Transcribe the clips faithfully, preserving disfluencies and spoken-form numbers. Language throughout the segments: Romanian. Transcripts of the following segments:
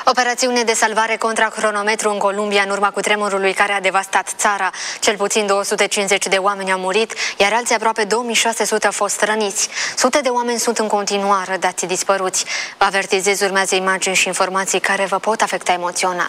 Operațiune de salvare contra cronometru în Columbia în urma cutremurului care a devastat țara. Cel puțin două sute cincizeci de oameni au murit, iar alții aproape două mii șase sute au fost răniți. Sute de oameni sunt în continuare dați dispăruți. Vă avertizez, urmează imagini și informații care vă pot afecta emoțional.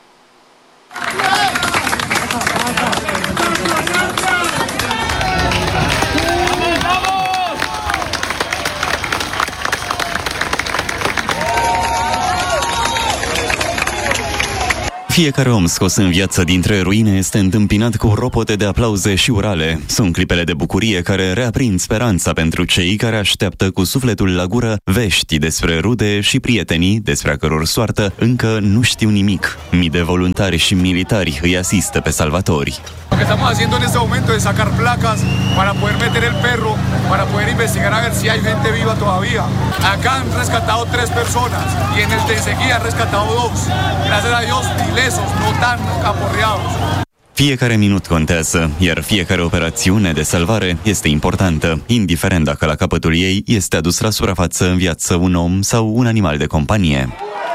Fiecare om scos în viață dintre ruine este întâmpinat cu ropote de aplauze și urale. Sunt clipele de bucurie care reaprind speranța pentru cei care așteaptă cu sufletul la gură vești despre rude și prietenii despre a căror soartă încă nu știu nimic. Mii de voluntari și militari îi asistă pe salvatori. Lo que estamos haciendo en este momento es sacar placas para poder meter el perro, para poder investigar a ver si hay gente viva todavía. Acá han rescatado tres personas y en el de enseguida han rescatado dos. Gracias a Dios, ilesos, no tan aporreados. Fiecare minut contează, iar fiecare operațiune de salvare este importantă, indiferent dacă la capătul ei este adus la suprafață în viață un om sau un animal de companie.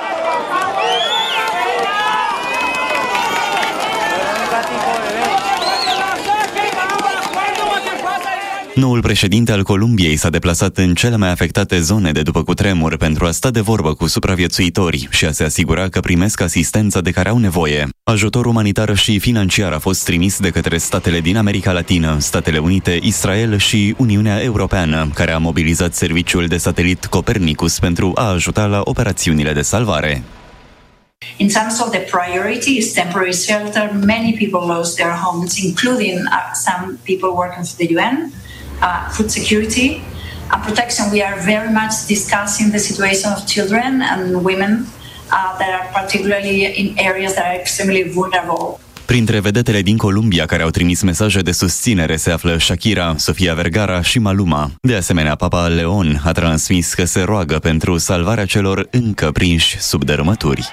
Noul președinte al Columbiei s-a deplasat în cele mai afectate zone de după cutremur pentru a sta de vorbă cu supraviețuitori și a se asigura că primesc asistența de care au nevoie. Ajutor umanitar și financiar a fost trimis de către statele din America Latină, Statele Unite, Israel și Uniunea Europeană, care a mobilizat serviciul de satelit Copernicus pentru a ajuta la operațiunile de salvare. In terms of the priorities, temporary shelter, many people lost their homes, including uh, some people working for the U N. Uh, food security and protection. We are very much discussing the situation of children and women uh, that are particularly in areas that are extremely vulnerable. Printre vedetele din Columbia care au trimis mesaje de susținere se află Shakira, Sofia Vergara și Maluma. De asemenea, Papa Leon a transmis că se roagă pentru salvarea celor încă prinși sub dărâmături.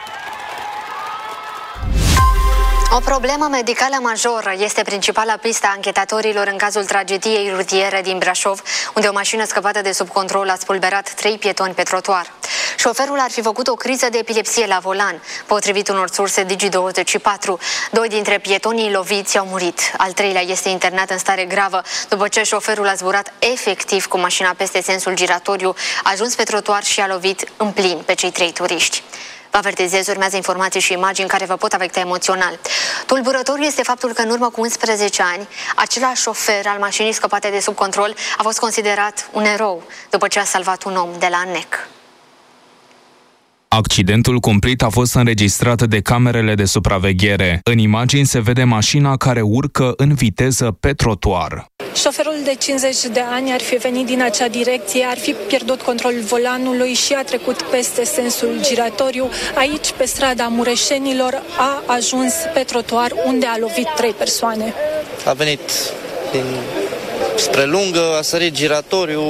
O problemă medicală majoră este principala pistă a anchetatorilor în cazul tragediei rutiere din Brașov, unde o mașină scăpată de sub control a spulberat trei pietoni pe trotuar. Șoferul ar fi făcut o criză de epilepsie la volan, potrivit unor surse Digi douăzeci și patru. Doi dintre pietonii loviți au murit. Al treilea este internat în stare gravă, după ce șoferul a zburat efectiv cu mașina peste sensul giratoriu, a ajuns pe trotuar și a lovit în plin pe cei trei turiști. Vă avertizez, urmează informații și imagini care vă pot afecta emoțional. Tulburător este faptul că în urmă cu unsprezece ani, același șofer al mașinii scăpate de sub control a fost considerat un erou după ce a salvat un om de la N E C. Accidentul cumplit a fost înregistrat de camerele de supraveghere. În imagini se vede mașina care urcă în viteză pe trotuar. Șoferul de cincizeci de ani ar fi venit din acea direcție, ar fi pierdut controlul volanului și a trecut peste sensul giratoriu. Aici, pe strada Mureșenilor, a ajuns pe trotuar unde a lovit trei persoane. A venit din spre lungă, a sărit giratoriu,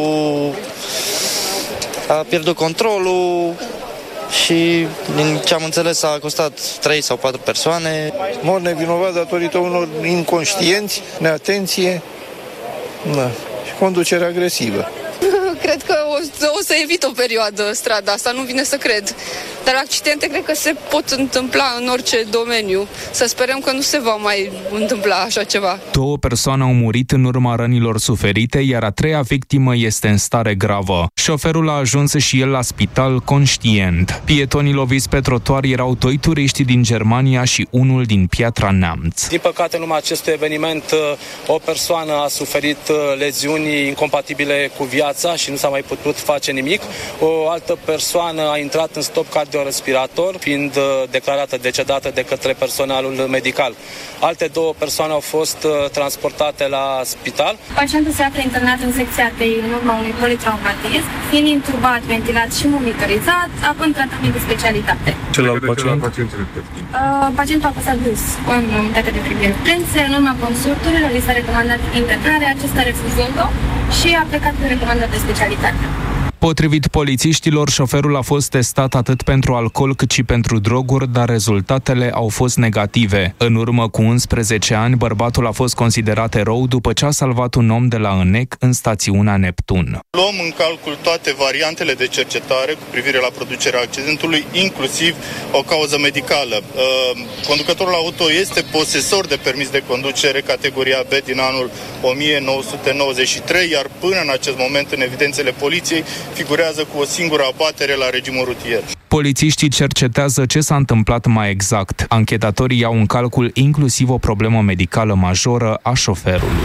a pierdut controlul și, din ce am înțeles, a costat trei sau patru persoane. Mor nevinovat datorită unor inconștienți, neatenție, da, și conducere agresivă. Cred că o, o să evit o perioadă strada asta, nu vine să cred. Dar accidente cred că se pot întâmpla în orice domeniu. Să sperăm că nu se va mai întâmpla așa ceva. Două persoane au murit în urma rănilor suferite, iar a treia victimă este în stare gravă. Șoferul a ajuns și el la spital conștient. Pietonii loviți pe trotuar erau doi turiști din Germania și unul din Piatra Neamț. Din păcate, în urma acestui eveniment, o persoană a suferit leziuni incompatibile cu viața și nu s-a mai putut face nimic. O altă persoană a intrat în stop cardiorespirator, fiind declarată decedată de către personalul medical. Alte două persoane au fost transportate la spital. Pacientul se află internat în secția T I în urma unui politraumatism, fiind intubat, ventilat și monitorizat, având tratament de specialitate. Celălalt pacient? Uh, pacientul a fost adus în unitate de primire urgențe. În urma consulturilor li s-a recomandat internare, acesta refuzând-o și a plecat cu recomandări de specialitate. Potrivit polițiștilor, șoferul a fost testat atât pentru alcool cât și pentru droguri, dar rezultatele au fost negative. În urmă cu unsprezece ani, bărbatul a fost considerat erou după ce a salvat un om de la Înec în stațiunea Neptun. Luăm în calcul toate variantele de cercetare cu privire la producerea accidentului, inclusiv o cauză medicală. Conducătorul auto este posesor de permis de conducere categoria B din anul o mie nouă sute nouăzeci și trei, iar până în acest moment, în evidențele poliției, figurează cu o singură abatere la regimul rutier. Polițiștii cercetează ce s-a întâmplat mai exact. Anchetatorii iau în calcul inclusiv o problemă medicală majoră a șoferului.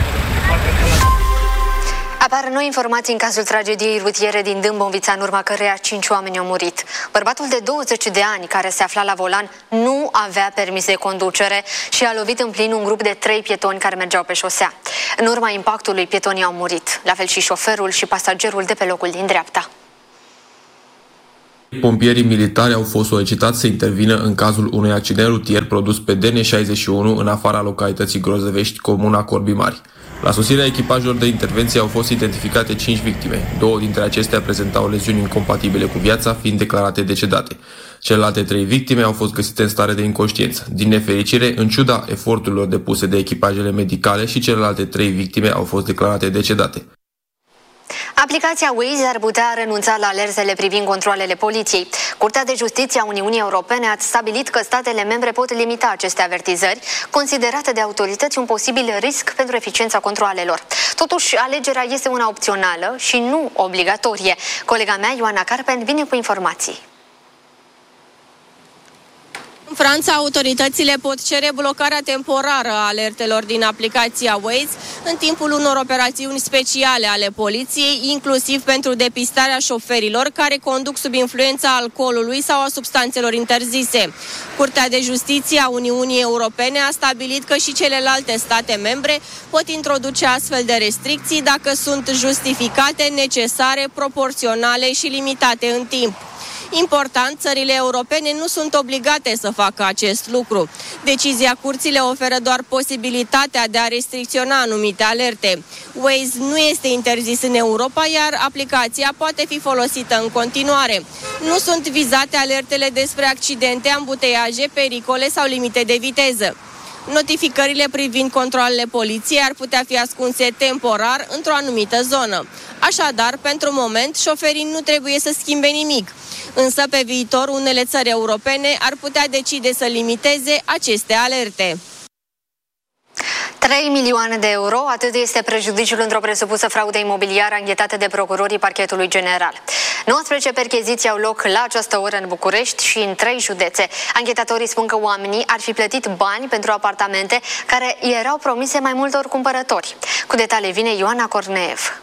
Apar noi informații în cazul tragediei rutiere din Dâmbovița, în urma căreia cinci oameni au murit. Bărbatul de douăzeci de ani, care se afla la volan, nu avea permis de conducere și a lovit în plin un grup de trei pietoni care mergeau pe șosea. În urma impactului, pietonii au murit, la fel și șoferul și pasagerul de pe locul din dreapta. Pompierii militari au fost solicitați să intervină în cazul unui accident rutier produs pe D N șaizeci și unu în afara localității Grozăvești, comuna Corbii Mari. La sosirea echipajelor de intervenție au fost identificate cinci victime. Două dintre acestea prezentau leziuni incompatibile cu viața, fiind declarate decedate. Celelalte trei victime au fost găsite în stare de inconștiență. Din nefericire, în ciuda eforturilor depuse de echipajele medicale, și celelalte trei victime au fost declarate decedate. Aplicația Waze ar putea renunța la alertele privind controalele poliției. Curtea de Justiție a Uniunii Europene a stabilit că statele membre pot limita aceste avertizări, considerate de autorități un posibil risc pentru eficiența controalelor. Totuși, alegerea este una opțională și nu obligatorie. Colega mea, Ioana Carpen, vine cu informații. În Franța, autoritățile pot cere blocarea temporară a alertelor din aplicația Waze în timpul unor operațiuni speciale ale poliției, inclusiv pentru depistarea șoferilor care conduc sub influența alcoolului sau a substanțelor interzise. Curtea de Justiție a Uniunii Europene a stabilit că și celelalte state membre pot introduce astfel de restricții dacă sunt justificate, necesare, proporționale și limitate în timp. Important, țările europene nu sunt obligate să facă acest lucru. Decizia curții le oferă doar posibilitatea de a restricționa anumite alerte. Waze nu este interzis în Europa, iar aplicația poate fi folosită în continuare. Nu sunt vizate alertele despre accidente, ambuteiaje, pericole sau limite de viteză. Notificările privind controalele poliției ar putea fi ascunse temporar într-o anumită zonă. Așadar, pentru moment, șoferii nu trebuie să schimbe nimic. Însă, pe viitor, unele țări europene ar putea decide să limiteze aceste alerte. trei milioane de euro, atât este prejudiciul într-o presupusă fraudă imobiliară anchetată de procurorii Parchetului General. nouăsprezece percheziții au loc la această oră în București și în trei județe. Anchetatorii spun că oamenii ar fi plătit bani pentru apartamente care erau promise mai multor cumpărători. Cu detalii vine Ioana Corneev.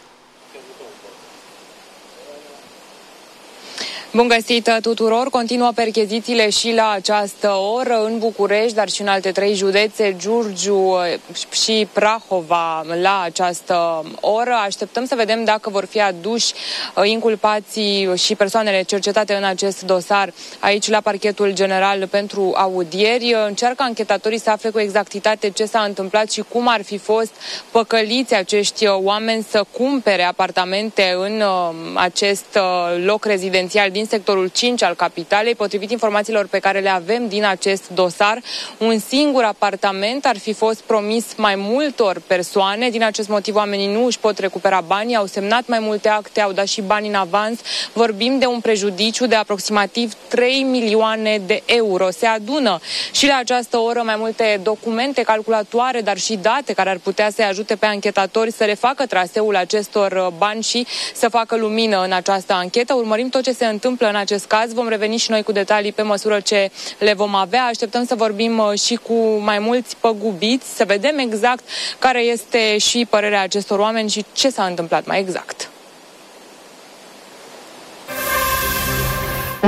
Bun găsit tuturor! Continuă perchezițiile și la această oră în București, dar și în alte trei județe, Giurgiu și Prahova, la această oră. Așteptăm să vedem dacă vor fi aduși inculpații și persoanele cercetate în acest dosar aici la Parchetul General pentru audieri. Încearcă anchetatorii să afle cu exactitate ce s-a întâmplat și cum ar fi fost păcăliți acești oameni să cumpere apartamente în acest loc rezidențial din sectorul cinci al capitalei. Potrivit informațiilor pe care le avem din acest dosar, un singur apartament ar fi fost promis mai multor persoane. Din acest motiv, oamenii nu își pot recupera banii, au semnat mai multe acte, au dat și bani în avans. Vorbim de un prejudiciu de aproximativ trei milioane de euro. Se adună și la această oră mai multe documente, calculatoare, dar și date care ar putea să-i ajute pe anchetatori să refacă traseul acestor bani și să facă lumină în această anchetă. Urmărim tot ce se întâmplă în acest caz. Vom reveni și noi cu detalii pe măsură ce le vom avea. Așteptăm să vorbim și cu mai mulți păgubiți, să vedem exact care este și părerea acestor oameni și ce s-a întâmplat mai exact.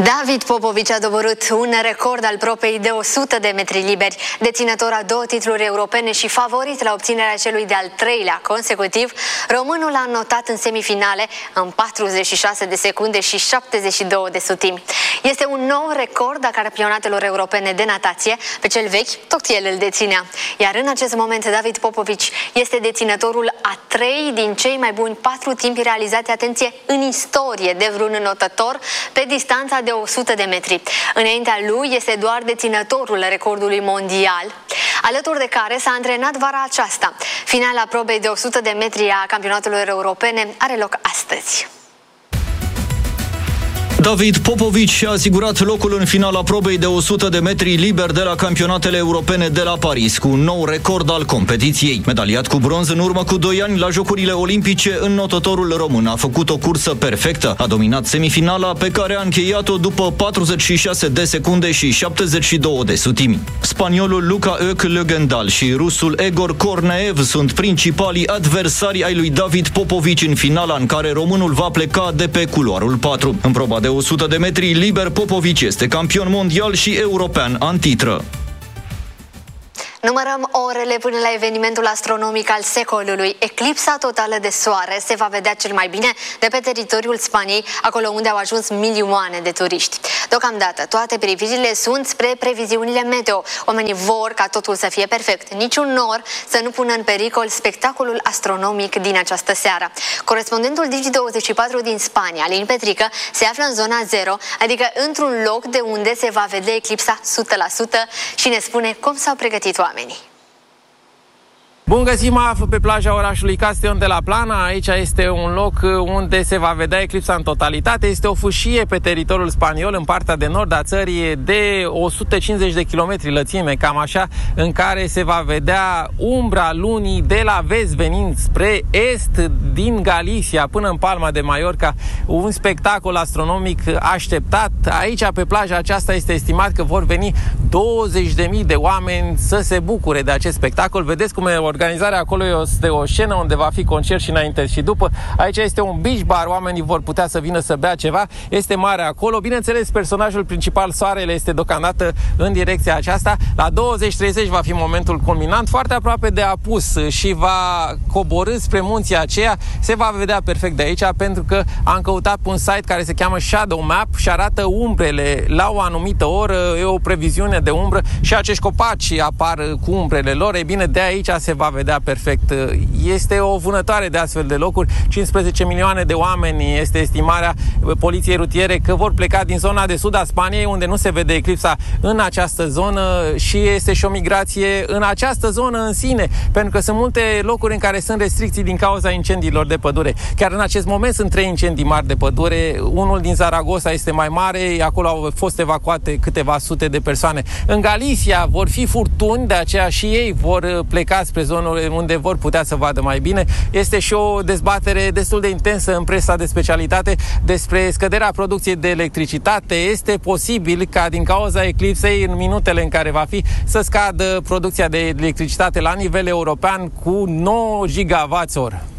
David Popovici a doborât un record al probei de o sută de metri liberi. Deținător a două titluri europene și favorit la obținerea celui de-al treilea consecutiv, românul a notat în semifinale în patruzeci și șase de secunde și șaptezeci și două de sutimi. Este un nou record a campionatelor europene de natație, pe cel vechi tot el îl deținea. Iar în acest moment David Popovici este deținătorul a trei din cei mai buni patru timpi realizate, atenție, în istorie de vreun înotător pe distanța de o sută de metri. Înaintea lui este doar deținătorul recordului mondial, alături de care s-a antrenat vara aceasta. Finala probei de o sută de metri a campionatelor europene are loc astăzi. David Popovici și-a asigurat locul în finala probei de o sută de metri liber de la campionatele europene de la Paris, cu un nou record al competiției. Medaliat cu bronz în urmă cu doi ani la Jocurile Olimpice, înnotătorul român a făcut o cursă perfectă. A dominat semifinala, pe care a încheiat-o după patruzeci și șase de secunde și șaptezeci și două de sutimi. Spaniolul Luca Oeck-Lögendal și rusul Egor Korneev sunt principalii adversari ai lui David Popovici în finala în care românul va pleca de pe culoarul patru. În proba de o sută de metri liber, Popovici este campion mondial și european în titră. Numărăm orele până la evenimentul astronomic al secolului. Eclipsa totală de soare se va vedea cel mai bine de pe teritoriul Spaniei, acolo unde au ajuns milioane de turiști. Deocamdată, toate privirile sunt spre previziunile meteo. Oamenii vor ca totul să fie perfect, niciun nor să nu pună în pericol spectacolul astronomic din această seară. Corespondentul Digi douăzeci și patru din Spania, Alin Petrică, se află în zona zero, adică într-un loc de unde se va vedea eclipsa o sută la sută și ne spune cum s-au pregătit oamenii. Bun găsit, mă aflu pe plaja orașului Castellón de la Plana. Aici este un loc unde se va vedea eclipsa în totalitate. Este o fâșie pe teritoriul spaniol, în partea de nord a țării, de o sută cincizeci de kilometri lățime, cam așa, în care se va vedea umbra lunii de la vest venind spre est, din Galicia până în Palma de Mallorca. Un spectacol astronomic așteptat. Aici, pe plaja aceasta, este estimat că vor veni douăzeci de mii de oameni să se bucure de acest spectacol. Vedeți cum e organizarea acolo, este o scenă unde va fi concert și înainte și după. Aici este un beach bar, oamenii vor putea să vină să bea ceva. Este mare acolo. Bineînțeles, personajul principal, soarele, este deocamdată în direcția aceasta. La douăzeci treizeci va fi momentul culminant, foarte aproape de apus și va coborî spre munții aceia. Se va vedea perfect de aici, pentru că am căutat pe un site care se cheamă Shadow Map și arată umbrele la o anumită oră. E o previziune de umbră și acești copaci apar cu umbrele lor. E bine, de aici se va vedea perfect. Este o vânătoare de astfel de locuri. cincisprezece milioane de oameni este estimarea poliției rutiere că vor pleca din zona de sud a Spaniei, unde nu se vede eclipsa în această zonă, și este și o migrație în această zonă în sine, pentru că sunt multe locuri în care sunt restricții din cauza incendiilor de pădure. Chiar în acest moment sunt trei incendii mari de pădure. Unul din Zaragoza este mai mare, acolo au fost evacuate câteva sute de persoane. În Galicia vor fi furtuni, de aceea și ei vor pleca spre zonele unde vor putea să vadă mai bine. Este și o dezbatere destul de intensă în presa de specialitate despre scăderea producției de electricitate. Este posibil ca din cauza eclipsei, în minutele în care va fi, să scadă producția de electricitate la nivel european cu nouă gigawatt oră.